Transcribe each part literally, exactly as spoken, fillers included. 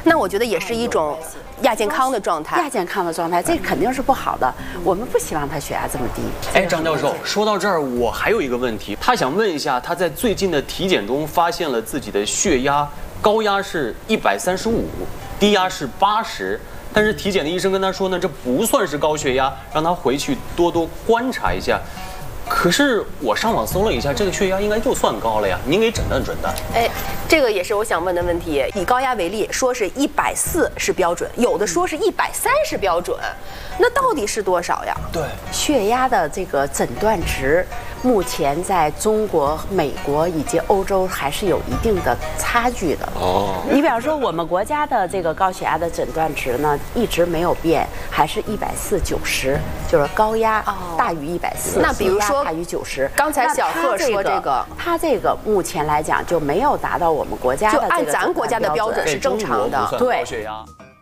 那我觉得也是一种亚健康的状态。 亚健康的状态，这肯定是不好的。我们不希望他血压这么低。 哎，张教授，说到这儿，我还有一个问题，他想问一下，他在最近的体检中发现了自己的血压高压是一百三十五，低压是八十。但是体检的医生跟他说呢，这不算是高血压，让他回去多多观察一下。可是我上网搜了一下，这个血压应该就算高了呀，您给诊断诊断。 哎，这个也是我想问的问题。以高压为例，说是一百四是标准，有的说是一百三是标准，那到底是多少呀？ 对， 血压的这个诊断值，目前在中国、美国以及欧洲还是有一定的差距的。哦，你比方说我们国家的这个高血压的诊断值呢，一直没有变，还是一百四九十，就是高压大于一百四。 那比如说大于九十， 刚才小贺说这个， 他这个目前来讲就没有达到我们国家的这个就按咱国家的标准是正常的。 对，高血压。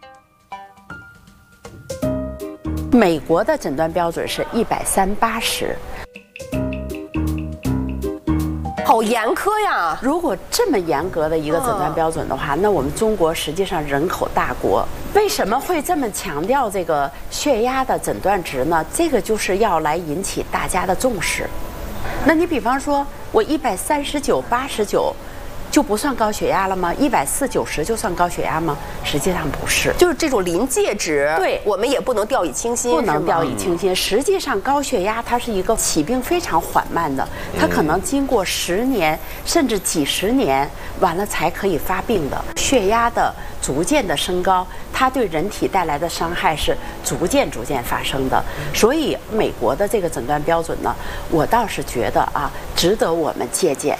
美国的诊断标准是一百三八十。 好严苛呀！ 如果这么严格的一个诊断标准的话，那我们中国实际上人口大国，为什么会这么强调这个血压的诊断值呢？这个就是要来引起大家的重视。那你比方说，我一百三十九、八十九。就不算高血压了吗？一百四九十就算高血压吗？实际上不是， 就是这种临界值， 对我们也不能掉以轻心， 不能掉以轻心。实际上，高血压它是一个起病非常缓慢的，它可能经过十年甚至几十年，完了才可以发病的。血压的逐渐的升高，它对人体带来的伤害是逐渐逐渐发生的。所以，美国的这个诊断标准呢，我倒是觉得啊，值得我们借鉴。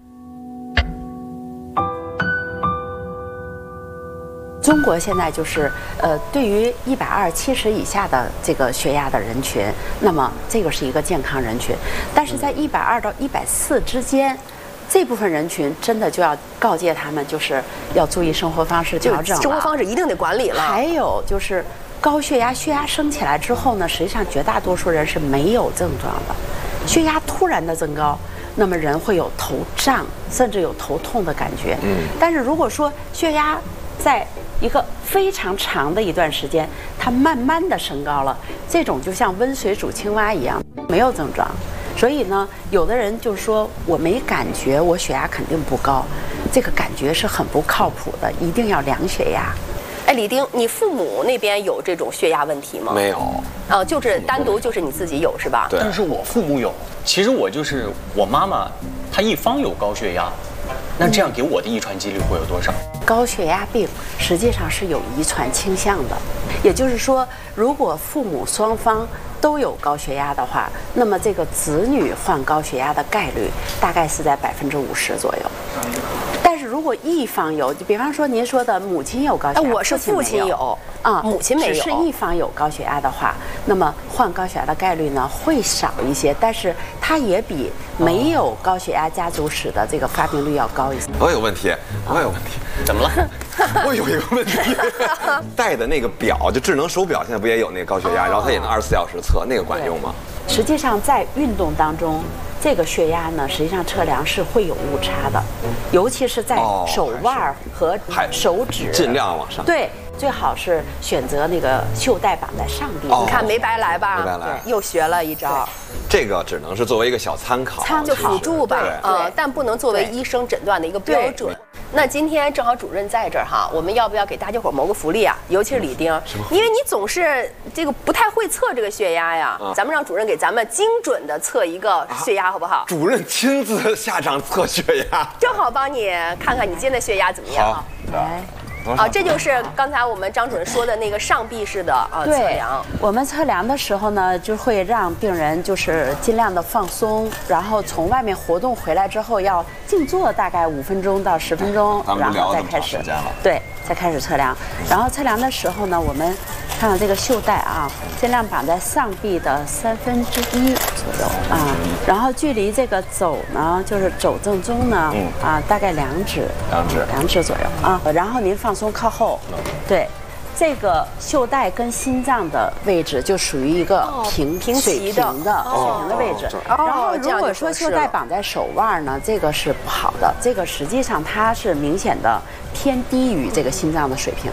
中国现在就是，呃，对于一百二七十以下的这个血压的人群，那么这个是一个健康人群，但是在一百二到一百四之间，这部分人群真的就要告诫他们，就是要注意生活方式调整了， 生活方式一定得管理了。 还有就是高血压，血压升起来之后呢，实际上绝大多数人是没有症状的，血压突然的增高。那么人会有头胀，甚至有头痛的感觉。嗯，但是如果说血压在一个非常长的一段时间，它慢慢的升高了，这种就像温水煮青蛙一样，没有症状。所以呢，有的人就说我没感觉，我血压肯定不高，这个感觉是很不靠谱的，一定要量血压。 哎，李丁，你父母那边有这种血压问题吗？ 没有。 啊，就是单独就是你自己有是吧？ 对。但是我父母有，其实我就是我妈妈，她一方有高血压，那这样给我的遗传几率会有多少？ 高血压病实际上是有遗传倾向的，也就是说，如果父母双方都有高血压的话，那么这个子女患高血压的概率大概是在百分之五十左右。但是如果一方有，就比方说您说的母亲有高血压， 我是父亲有啊， 母亲没有， 只是一方有高血压的话，那么患高血压的概率呢会少一些，但是它也比没有高血压家族史的这个发病率要高一些。 我有问题，我有问题， 怎么了？ 我有一个问题，戴的那个表，就智能手表，现在不也有那个高血压，然后它也能二十四小时测，那个管用吗？ 实际上在运动当中，这个血压呢，实际上测量是会有误差的，尤其是在手腕和手指， 尽量往上。 对，最好是选择那个袖带绑在上臂。 你看没白来吧？ 没白来， 又学了一招。 这个只能是作为一个小参考， 参就辅助吧，呃，但不能作为医生诊断的一个标准。那今天正好主任在这儿哈，我们要不要给大家伙谋个福利啊？尤其是李丁，因为你总是这个不太会测这个血压呀，啊、咱们让主任给咱们精准的测一个血压，好不好？ 啊、主任亲自下场测血压， 正好帮你看看你今天的血压怎么样啊？来。啊，这就是刚才我们张主任说的那个上臂式的啊测量。 我们测量的时候呢，就会让病人就是尽量的放松，然后从外面活动回来之后要静坐大概五分钟到十分钟，然后再开始。对，再开始测量。然后测量的时候呢，我们看到这个袖带啊，尽量绑在上臂的三分之一左右啊，然后距离这个肘呢，就是肘正中呢，嗯、啊，大概两指， 两指， 两指左右啊。然后您放松靠后，对，这个袖带跟心脏的位置就属于一个平平水平的水平的位置。然后如果说袖带绑在手腕呢，这个是不好的，这个实际上它是明显的偏低于这个心脏的水平。